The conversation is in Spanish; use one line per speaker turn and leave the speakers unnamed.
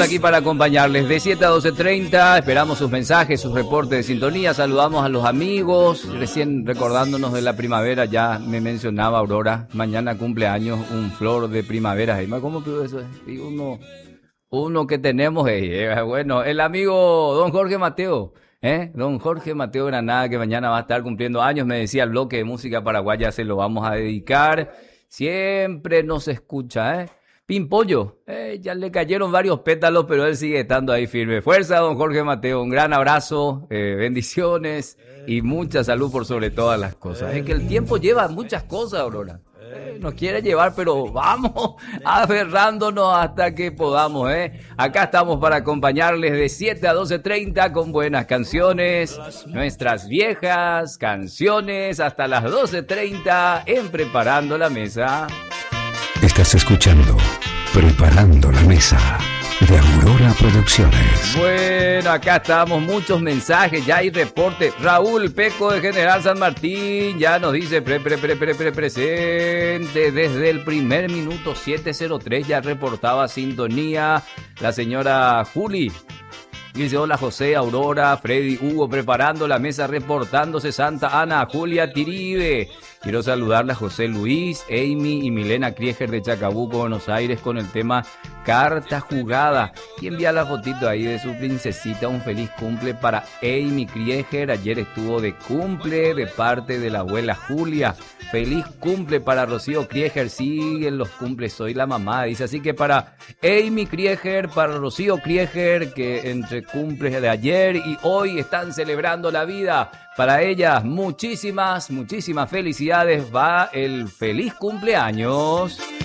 aquí para acompañarles de 7 a 12:30. Esperamos sus mensajes, sus reportes de sintonía. Saludamos a los amigos. Recién recordándonos de la primavera, ya me mencionaba Aurora. Mañana cumpleaños un flor de primavera. ¿Cómo pudo eso? Y uno que tenemos, bueno, el amigo don Jorge Mateo. Don Jorge Mateo Granada, que mañana va a estar cumpliendo años. Me decía el bloque de música paraguaya, se lo vamos a dedicar. Siempre nos escucha, Pimpollo, ya le cayeron varios pétalos, pero él sigue estando ahí firme. Fuerza, don Jorge Mateo, un gran abrazo, bendiciones y mucha salud por sobre todas las cosas. Es que el tiempo lleva muchas cosas, Aurora. Nos quiere llevar, pero vamos aferrándonos hasta que podamos, Acá estamos para acompañarles de 7 a 12:30 con buenas canciones, nuestras viejas canciones, hasta las 12:30 en Preparando la Mesa.
Estás escuchando Preparando la Mesa de Aurora Producciones.
Bueno, acá estamos, muchos mensajes, ya hay reporte. Raúl Peco de General San Martín ya nos dice presente desde el primer minuto 7:03, ya reportaba sintonía. La señora Juli dice: hola José, Aurora, Freddy, Hugo, preparando la mesa, reportándose Santa Ana, Julia Tiribe. Quiero saludarle a José Luis, Amy y Milena Krieger de Chacabuco, Buenos Aires, con el tema Carta Jugada. Y envía la fotito ahí de su princesita. Un feliz cumple para Amy Krieger. Ayer estuvo de cumple de parte de la abuela Julia. Feliz cumple para Rocío Krieger. Siguen los cumples, soy la mamá. Dice así que para Amy Krieger, para Rocío Krieger, que entre cumples de ayer y hoy están celebrando la vida. Para ellas, muchísimas felicidades. Va el feliz cumpleaños.